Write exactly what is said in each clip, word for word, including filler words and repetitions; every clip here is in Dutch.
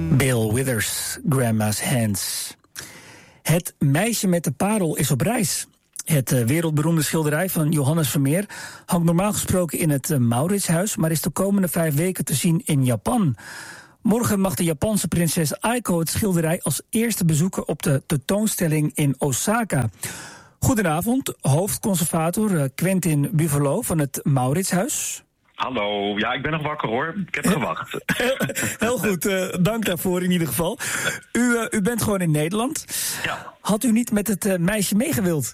Bill Withers, Grandma's Hands. Het meisje met de parel is op reis. Het uh, wereldberoemde schilderij van Johannes Vermeer hangt normaal gesproken in het uh, Mauritshuis, maar is de komende vijf weken te zien in Japan. Morgen mag de Japanse prinses Aiko het schilderij als eerste bezoeken op de tentoonstelling in Osaka. Goedenavond, hoofdconservator uh, Quentin Buffalo van het Mauritshuis. Hallo, ja, ik ben nog wakker hoor. Ik heb gewacht. Heel, heel goed, uh, dank daarvoor in ieder geval. U, uh, u bent gewoon in Nederland. Ja. Had u niet met het uh, meisje meegewild?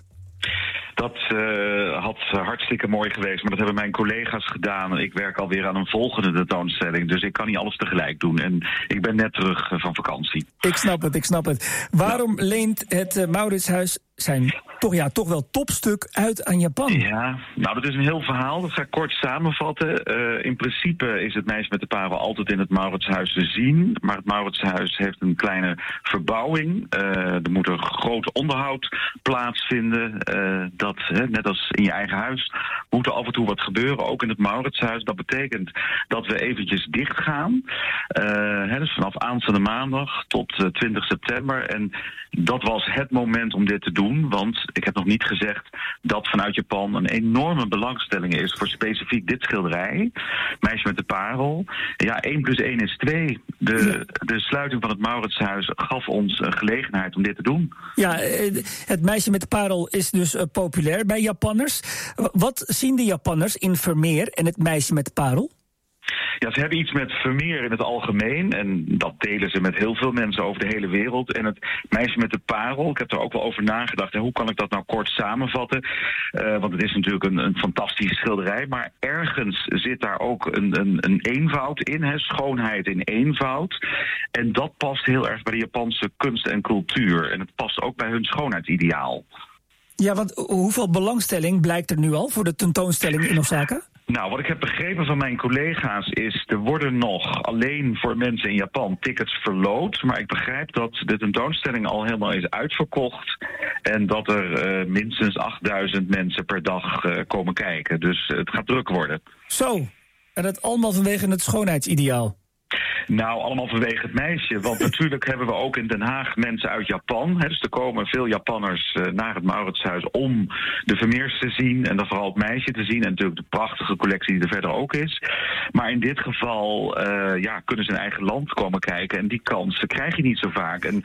Dat uh, had hartstikke mooi geweest, maar dat hebben mijn collega's gedaan. Ik werk alweer aan een volgende tentoonstelling, dus ik kan niet alles tegelijk doen. En ik ben net terug uh, van vakantie. Ik snap het, ik snap het. Waarom ja. leent het uh, Mauritshuis zijn toch, ja, toch wel topstuk uit aan Japan? Ja, nou dat is een heel verhaal. Dat ga ik kort samenvatten. Uh, in principe is het meisje met de parel altijd in het Mauritshuis te zien. Maar het Mauritshuis heeft een kleine verbouwing. Uh, er moet een groot onderhoud plaatsvinden. Uh, dat, hè, net als in je eigen huis, moet er af en toe wat gebeuren. Ook in het Mauritshuis. Dat betekent dat we eventjes dicht gaan. Uh, hè, dus vanaf aanstaande maandag tot uh, twintig september. En dat was het moment om dit te doen. Want ik heb nog niet gezegd dat vanuit Japan een enorme belangstelling is voor specifiek dit schilderij. Meisje met de parel. Ja, één plus één is twee. De, de sluiting van het Mauritshuis gaf ons een gelegenheid om dit te doen. Ja, het meisje met de parel is dus uh, populair bij Japanners. Wat zien de Japanners in Vermeer en het meisje met de parel? Ja, ze hebben iets met Vermeer in het algemeen. En dat delen ze met heel veel mensen over de hele wereld. En het meisje met de parel, ik heb er ook wel over nagedacht. Hè, hoe kan ik dat nou kort samenvatten? Uh, want het is natuurlijk een, een fantastische schilderij. Maar ergens zit daar ook een, een, een eenvoud in. Hè, schoonheid in eenvoud. En dat past heel erg bij de Japanse kunst en cultuur. En het past ook bij hun schoonheidsideaal. Ja, want hoeveel belangstelling blijkt er nu al voor de tentoonstelling in Osaka? Nou, wat ik heb begrepen van mijn collega's is, er worden nog alleen voor mensen in Japan tickets verloot. Maar ik begrijp dat de tentoonstelling al helemaal is uitverkocht. En dat er uh, minstens achtduizend mensen per dag uh, komen kijken. Dus uh, het gaat druk worden. Zo, en dat allemaal vanwege het schoonheidsideaal? Nou, allemaal vanwege het meisje. Want natuurlijk hebben we ook in Den Haag mensen uit Japan. Hè, dus er komen veel Japanners uh, naar het Mauritshuis om de Vermeers te zien. En dan vooral het meisje te zien. En natuurlijk de prachtige collectie die er verder ook is. Maar in dit geval uh, ja, kunnen ze in eigen land komen kijken. En die kans krijg je niet zo vaak. En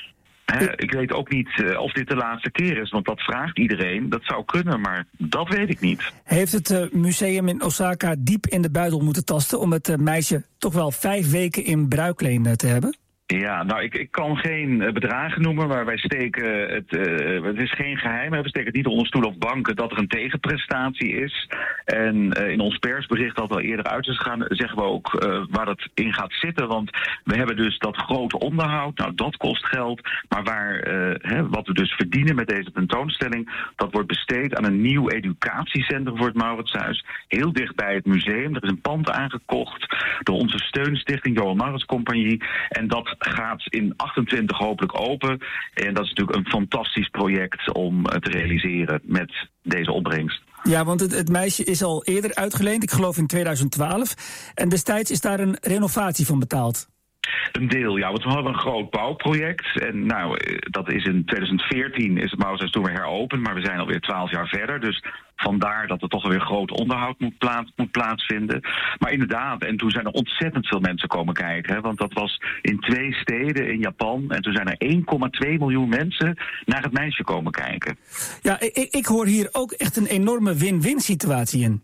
He, ik weet ook niet uh, of dit de laatste keer is, want dat vraagt iedereen. Dat zou kunnen, maar dat weet ik niet. Heeft het uh, museum in Osaka diep in de buidel moeten tasten om het uh, meisje toch wel vijf weken in bruikleen uh, te hebben? Ja, nou, ik, ik kan geen uh, bedragen noemen, maar wij steken het, uh, het is geen geheim, we steken het niet onder stoel of banken dat er een tegenprestatie is. En uh, in ons persbericht dat al eerder uit is gegaan, zeggen we ook uh, waar dat in gaat zitten. Want we hebben dus dat grote onderhoud, nou dat kost geld, maar waar, uh, hè, wat we dus verdienen met deze tentoonstelling, dat wordt besteed aan een nieuw educatiecentrum voor het Mauritshuis, heel dicht bij het museum. Er is een pand aangekocht door onze steunstichting Johan Maurits Compagnie en dat gaat in achtentwintig hopelijk open. En dat is natuurlijk een fantastisch project om te realiseren met deze opbrengst. Ja, want het, het meisje is al eerder uitgeleend, ik geloof in tweeduizend twaalf. En destijds is daar een renovatie van betaald. Een deel, ja, want we hadden een groot bouwproject. En nou, dat is in tweeduizend veertien is het Mauritshuis toen weer heropend, maar we zijn alweer twaalf jaar verder. Dus vandaar dat er toch alweer groot onderhoud moet, plaats, moet plaatsvinden. Maar inderdaad, en toen zijn er ontzettend veel mensen komen kijken. Hè, want dat was in twee steden in Japan. En toen zijn er één komma twee miljoen mensen naar het meisje komen kijken. Ja, ik, ik hoor hier ook echt een enorme win-win situatie in.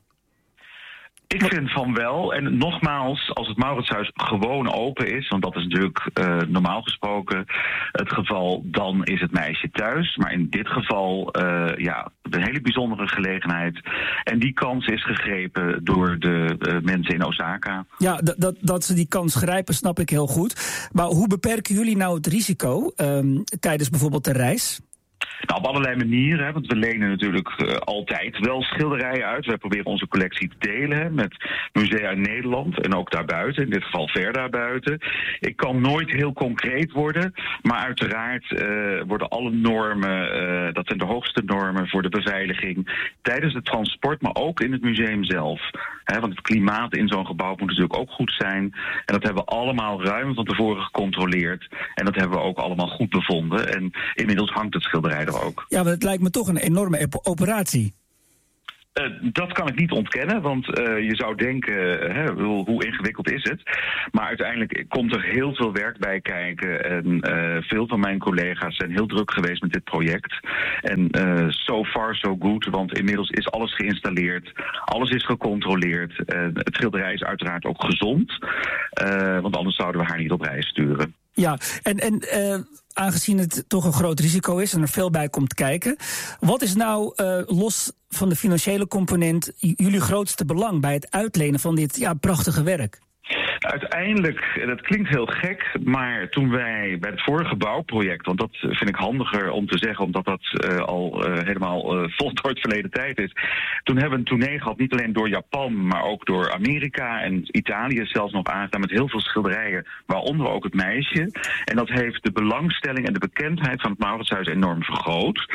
Ik vind van wel. En nogmaals, als het Mauritshuis gewoon open is, want dat is natuurlijk uh, normaal gesproken het geval, dan is het meisje thuis. Maar in dit geval, uh, ja, een hele bijzondere gelegenheid. En die kans is gegrepen door de uh, mensen in Osaka. Ja, dat, dat, dat ze die kans grijpen, snap ik heel goed. Maar hoe beperken jullie nou het risico um, tijdens bijvoorbeeld de reis? Nou, op allerlei manieren, hè, want we lenen natuurlijk uh, altijd wel schilderijen uit. Wij proberen onze collectie te delen hè, met musea in Nederland en ook daarbuiten, in dit geval ver daarbuiten. Ik kan nooit heel concreet worden, maar uiteraard uh, worden alle normen, uh, dat zijn de hoogste normen voor de beveiliging tijdens het transport, maar ook in het museum zelf. Hè, want het klimaat in zo'n gebouw moet natuurlijk ook goed zijn. En dat hebben we allemaal ruim van tevoren gecontroleerd. En dat hebben we ook allemaal goed bevonden. En inmiddels hangt het schilderij er ook. Ja, maar het lijkt me toch een enorme operatie. Uh, dat kan ik niet ontkennen, want uh, je zou denken, uh, hè, hoe ingewikkeld is het? Maar uiteindelijk komt er heel veel werk bij kijken. En uh, veel van mijn collega's zijn heel druk geweest met dit project. En uh, so far so good, want inmiddels is alles geïnstalleerd. Alles is gecontroleerd. Uh, het schilderij is uiteraard ook gezond. Uh, want anders zouden we haar niet op reis sturen. Ja, en, en uh, aangezien het toch een groot risico is en er veel bij komt kijken, wat is nou, uh, los van de financiële component, jullie grootste belang bij het uitlenen van dit ja, prachtige werk? Uiteindelijk, dat klinkt heel gek, maar toen wij bij het vorige bouwproject, want dat vind ik handiger om te zeggen, omdat dat uh, al uh, helemaal uh, voltooid verleden tijd is. Toen hebben we een tournee gehad, niet alleen door Japan, maar ook door Amerika en Italië zelfs nog aangedaan met heel veel schilderijen, waaronder ook het meisje. En dat heeft de belangstelling en de bekendheid van het Mauritshuis enorm vergroot.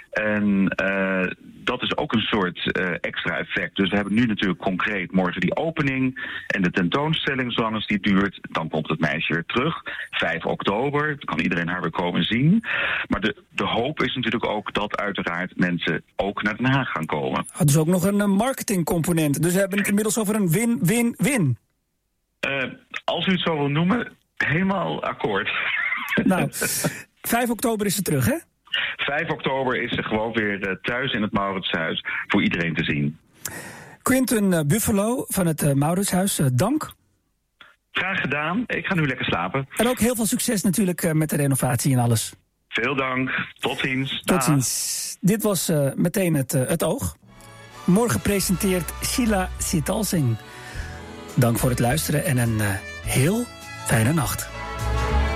En uh, dat is ook een soort uh, extra effect. Dus we hebben nu natuurlijk concreet morgen die opening en de tentoonstelling, zolang als die duurt. Dan komt het meisje weer terug. vijf oktober, dan kan iedereen haar weer komen zien. Maar de, de hoop is natuurlijk ook dat uiteraard mensen ook naar Den Haag gaan komen. Ah, dus ook nog een marketingcomponent. Dus we hebben het inmiddels over een win-win-win. Uh, als u het zo wil noemen, helemaal akkoord. Nou, vijf oktober is ze terug, hè? vijf oktober is ze gewoon weer uh, thuis in het Mauritshuis voor iedereen te zien. Quinten uh, Buffalo van het uh, Mauritshuis, uh, dank. Graag gedaan. Ik ga nu lekker slapen. En ook heel veel succes natuurlijk uh, met de renovatie en alles. Veel dank. Tot ziens. Tot ziens. Dit was uh, meteen het, uh, het oog. Morgen presenteert Sheila Sitalsing. Dank voor het luisteren en een uh, heel fijne nacht.